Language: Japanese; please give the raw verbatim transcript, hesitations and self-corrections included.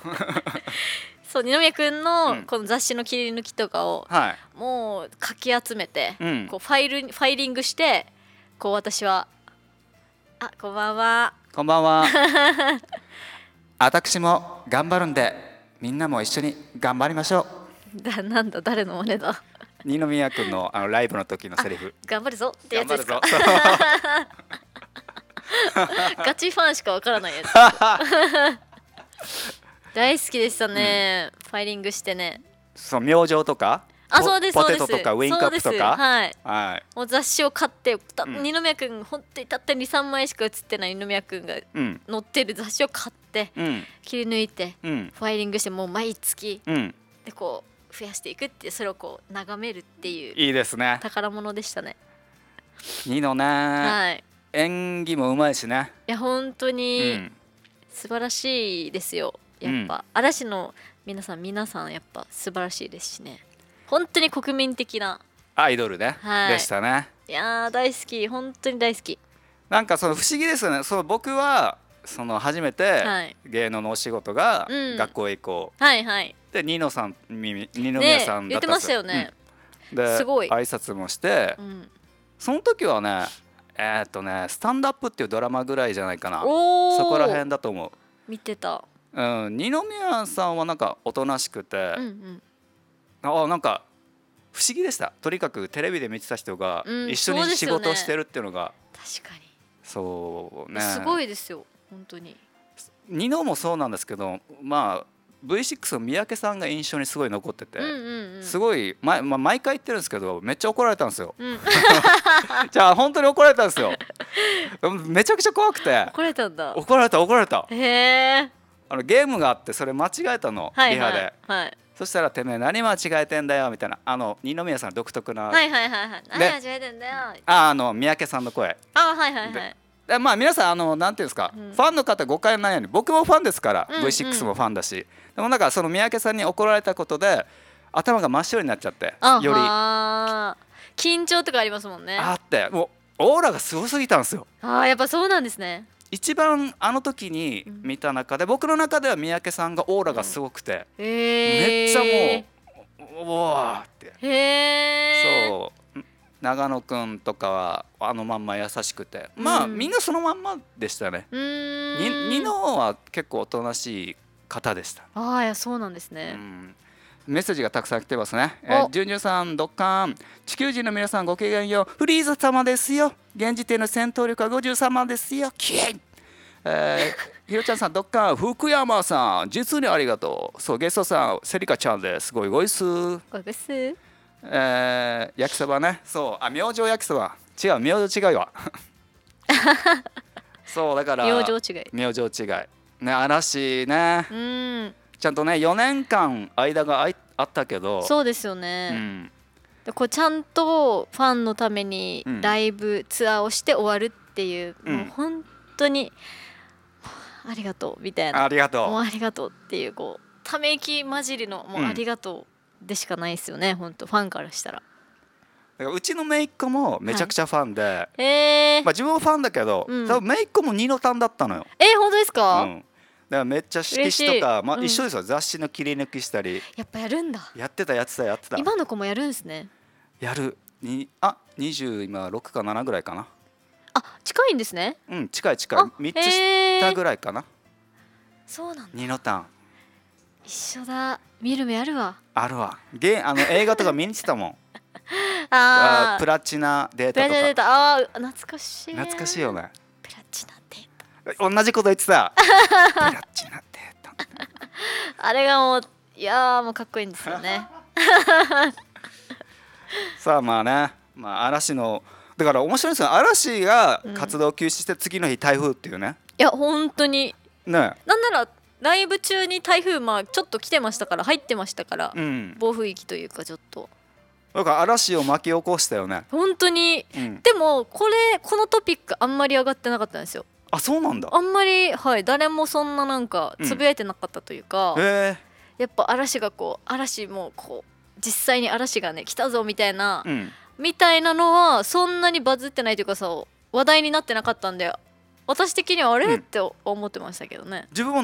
そう二宮くんのこの雑誌の切り抜きとかをもうかき集めて、 うん、 こうファイルファイリングしてこう私はあこんばんはこんばんは私も頑張るんでみんなも一緒に頑張りましょう。だなんだ誰の真似だ。 二宮君のあのライブの時のセリフ。 頑張るぞってやつですか。ガチファンしかわからないやつ。大好きでしたね、うん、ファイリングしてね。 そう明星とかあそうですポテトとかウィンカップとか、 はい、 はい、 もう雑誌を買って、うん、二宮君本当にたったにさんまいしか写ってない二宮君が載ってる雑誌を買って、うん、切り抜いて、うん、ファイリングしてもう毎月、うん、でこう増やしていくってそれをこう眺めるっていういいですね。 宝物でしたね。 ニノね、はい、演技もうまいしね。 いや本当に素晴らしいですよ。やっぱ、うん、嵐の皆さん皆さんやっぱ素晴らしいですしね。本当に国民的なアイドルね、はい、でしたね。 いや大好き本当に大好き。 なんかその不思議ですよね。そう僕はその初めて芸能のお仕事が学校へ行こう、 うん、はいはい。 でニノさん二宮さんだったんですよ、ね、 言ってましたよね、 うん、ですごい挨拶もして、うん、その時はねえー、っとねスタンドアップっていうドラマぐらいじゃないかな。そこら辺だと思う。 見てた。 うん、二宮さんはなんかおとなしくて、うんうんあなんか不思議でした。とにかくテレビで見てた人が一緒に仕事をしてるっていうのが、 うんね、確かにそうねすごいですよ本当に。 ニノもそうなんですけど、まあ ブイシックス の三宅さんが印象にすごい残ってて、うんうんうん、すごい、ままあ、毎回言ってるんですけどめっちゃ怒られたんですよ、うん、じゃあ本当に怒られたんですよめちゃくちゃ怖くて。 怒られたんだ。 怒られた怒られた。 へえ。 あのゲームがあってそれ間違えたの、 はいはい、 リハで、 はい、 そしたらてめえ何間違えてんだよみたいな、あの二宮さん独特な、 はいはいはいはい、何間違えてんだよ、 ああの三宅さんの声、 あはいはいはい、 でまあ皆さんあのなんていうんですか、うん、ファンの方誤解ないように僕もファンですから、うんうん、ブイシックス もファンだし、でもなんかその三宅さんに怒られたことで頭が真っ白になっちゃって、より緊張とかありますもんね。 あってもうオーラがすごすぎたんですよ。 ああやっぱそうなんですね。 一番あの時に見た中で、うん、僕の中では三宅さんがオーラがすごくて、うん、めっちゃもうおーってへそう長野くんとかはあのまんま優しくて、うん、まあみんなそのまんまでしたね。ニノは結構おとなしい方でした。 ああいやそうなんですね、うん、 メッセージがたくさん来てますね。えー、じゅんじゅんさんドッカン地球人の皆さんごきげんよう。フリーザ様ですよ。現時点の戦闘力はごじゅうさんまんですよ。キエイ、えー、ひろちゃんさんドッカン福山さん実にありがとう。そうゲストさんセリカちゃんです。ごいごいすごいです。 えー、焼きそばね。そうあ明星焼きそば違う明星違いわそうだから明星違い明星違いね。嵐ね、うんちゃんとねよねんかん間があったけどそうですよね、うん、でこうちゃんとファンのためにライブツアーをして終わるっていう、うん、もう本当にありがとうみたいなありがとうもうありがとうっていうこうため息混じりのもうありがとうでしかないですよね、うん、本当ファンからしたら。 だからうちの姪っ子もめちゃくちゃファンで、はいえーまあ、自分もファンだけど、うん、多分姪っ子もニノタンだったのよ。 えー、本当ですか、うん、 だからめっちゃ色紙とか、まあ、一緒ですよ、うん、雑誌の切り抜きしたりやっぱやるんだ。 やってたやってたやってた。 今の子もやるんですね。 やるにあにじゅう今ろくかななぐらいかな。 あ近いんですね。 うん近い近いみっつ下ぐらいかな。 そうなんだ。 ニノタン一緒だ。見る目あるわ。 あるわ。ゲあの映画とか見に来てたもんあプラチナデータとか。 プラチナデータあ懐かしい。 懐かしいよね。 プラチナデータ同じこと言ってたプラチナデータあれがもういやもうかっこいいんですよねさあまあね、まあ、嵐のだから面白いですよ。嵐が活動休止して次の日台風っていうね、うん、いや本当にね。 なんならライブ中に台風まあちょっと来てましたから入ってましたから、うん、暴風域というかちょっとだから嵐を巻き起こしたよね本当に、うん、でもこれこのトピックあんまり上がってなかったんですよ。 あそうなんだ。 あんまりはい誰もそんななんかつぶやいてなかったというか、うん、やっぱ嵐がこう嵐もこう実際に嵐がね来たぞみたいな、うん、みたいなのはそんなにバズってないというかさ話題になってなかったんで私的にはあれ、うん、って思ってましたけどね。 自分も